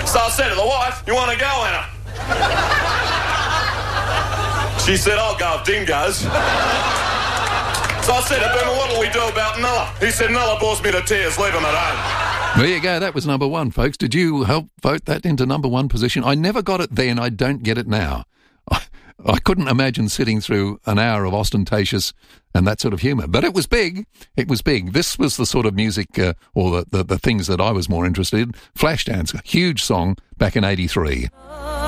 So I said to the wife, you want to go, Anna? She said, I'll go if Dean goes. So I said to Boomer, what'll we do about Nulla? He said, Nulla bores me to tears, leave him at home. There you go, that was number one, folks. Did you help vote that into number one position? I never got it then, I don't get it now. I couldn't imagine sitting through an hour of ostentatious and that sort of humour. But it was big. It was big. This was the sort of music or the things that I was more interested in. Flashdance, a huge song back in 83.